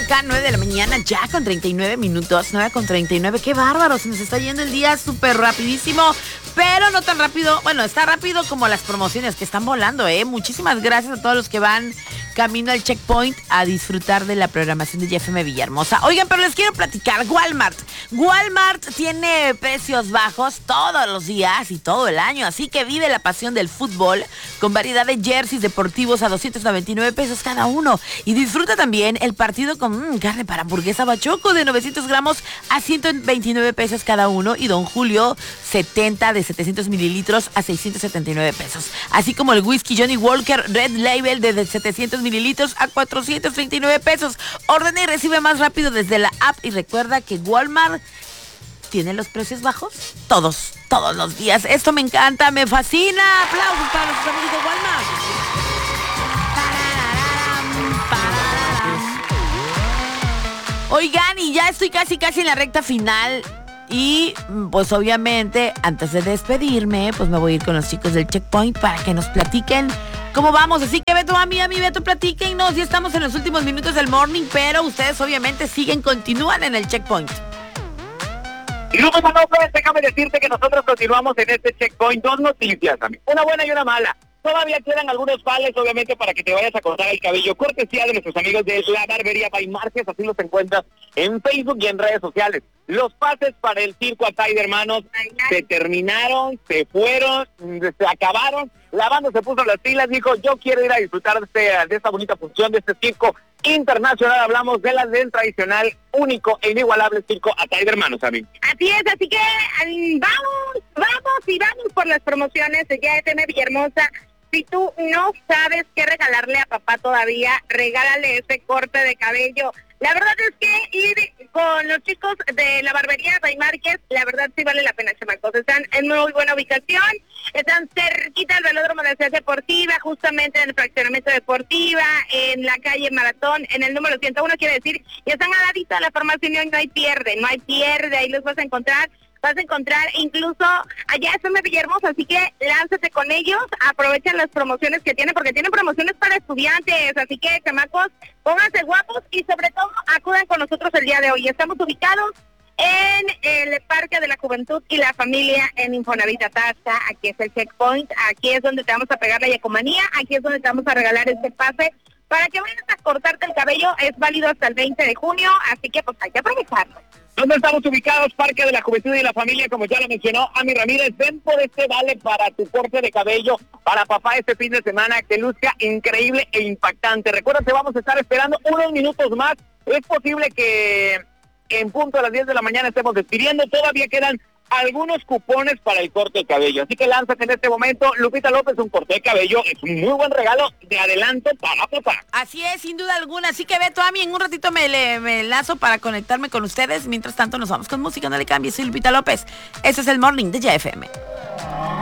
acá, 9 de la mañana, ya con 39 minutos, 9 con 39. ¡Qué bárbaro! Se nos está yendo el día súper rapidísimo, pero no tan rápido. Bueno, está rápido como las promociones que están volando, ¿eh? Muchísimas gracias a todos los que van camino al checkpoint a disfrutar de la programación de YFM Villahermosa. Oigan, pero les quiero platicar, Walmart tiene precios bajos todos los días y todo el año, así que vive la pasión del fútbol con variedad de jerseys deportivos a 299 pesos cada uno. Y disfruta también el partido con carne para hamburguesa bachoco de 900 gramos a 129 pesos cada uno, y Don Julio 70 de 700 mililitros a 679 pesos. Así como el whisky Johnny Walker Red Label de 700 mililitros a 439 pesos. Ordena y recibe más rápido desde la app, y recuerda que Walmart tiene los precios bajos todos los días. Esto me encanta, me fascina. Aplausos para nuestros amigos de Walmart. Oigan, y ya estoy casi en la recta final. Y pues obviamente antes de despedirme, pues me voy a ir con los chicos del Checkpoint para que nos platiquen cómo vamos. Así que Beto, a mí, Beto, platíquennos. Ya estamos en los últimos minutos del morning, pero ustedes obviamente continúan en el Checkpoint. Y Lupita López, déjame decirte que nosotros continuamos en este Checkpoint. Dos noticias, amigo. Una buena y una mala. Todavía quedan algunos vales, obviamente, para que te vayas a cortar el cabello. Cortesía de nuestros amigos de La Barbería by Márquez. Así los encuentras en Facebook y en redes sociales. Los pases para el circo Atayde, hermanos, se terminaron, se fueron, se acabaron. La banda se puso las pilas, dijo, yo quiero ir a disfrutar de esta bonita función, de este circo internacional. Hablamos del tradicional, único e inigualable circo Atayde, hermanos, amigos. Así es, así que vamos por las promociones de YFM Villahermosa. Si tú no sabes qué regalarle a papá todavía, regálale ese corte de cabello. La verdad es que ir con los chicos de La Barbería by Márquez, la verdad sí vale la pena, chamacos. Están en muy buena ubicación, están cerquita del velódromo de la Ciudad Deportiva, justamente en el fraccionamiento Deportiva, en la calle Maratón, en el número 101, quiere decir, y están al ladito de la farmacia Unión. No hay pierde, ahí los vas a encontrar. Vas a encontrar incluso allá FM Villahermosa, así que lánzate con ellos, aprovechen las promociones que tienen, porque tienen promociones para estudiantes, así que, chamacos, pónganse guapos y sobre todo acudan con nosotros el día de hoy. Estamos ubicados en el Parque de la Juventud y la Familia en Infonavit Atasca. Aquí es el Checkpoint, aquí es donde te vamos a pegar la yacomanía, aquí es donde te vamos a regalar este pase para que vayas a cortarte el cabello. Es válido hasta el 20 de junio, así que pues hay que aprovecharlo. ¿Dónde estamos ubicados? Parque de la Juventud y la Familia, como ya lo mencionó Ami Ramírez. Ven por este vale para tu corte de cabello, para papá este fin de semana, que luzca increíble e impactante. Recuerda que vamos a estar esperando unos minutos más. Es posible que en punto a las 10 de la mañana estemos despidiendo. Todavía quedan algunos cupones para el corte de cabello. Así que lánzate en este momento. Lupita López, un corte de cabello es un muy buen regalo de adelanto para papá. Así es, sin duda alguna. Así que Beto, a mí en un ratito me lazo para conectarme con ustedes. Mientras tanto nos vamos con música, no le cambies. Soy Lupita López. Este es el morning de YFM.